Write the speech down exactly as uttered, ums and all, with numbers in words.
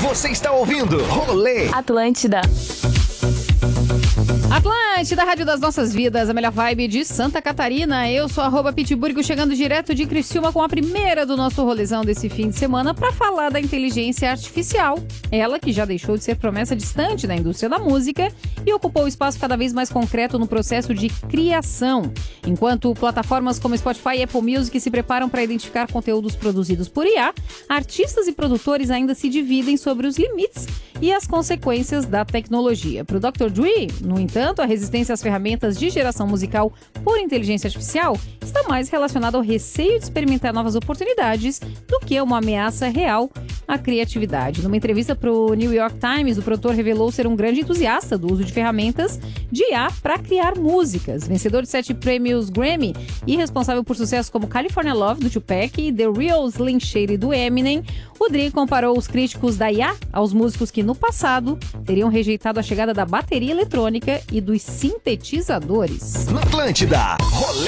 Você está ouvindo Rolê Atlântida. Atlântida, Rádio das Nossas Vidas, a melhor vibe de Santa Catarina. Eu sou arroba Pitburgo, chegando direto de Criciúma com a primeira do nosso rolezão desse fim de semana para falar da inteligência artificial. Ela que já deixou de ser promessa distante na indústria da música e ocupou um espaço cada vez mais concreto no processo de criação. Enquanto plataformas como Spotify e Apple Music se preparam para identificar conteúdos produzidos por I A, artistas e produtores ainda se dividem sobre os limites e as consequências da tecnologia. Para o doutor Dre, no entanto, a resistência às ferramentas de geração musical por inteligência artificial está mais relacionada ao receio de experimentar novas oportunidades do que a uma ameaça real à criatividade. Numa entrevista para o New York Times, o produtor revelou ser um grande entusiasta do uso de ferramentas de I A para criar músicas. Vencedor de sete prêmios Grammy e responsável por sucessos como California Love, do Tupac, e The Real Slim Shady, do Eminem, o Dre comparou os críticos da I A aos músicos que no passado teriam rejeitado a chegada da bateria eletrônica e dos sintetizadores. na Atlântida. Rolê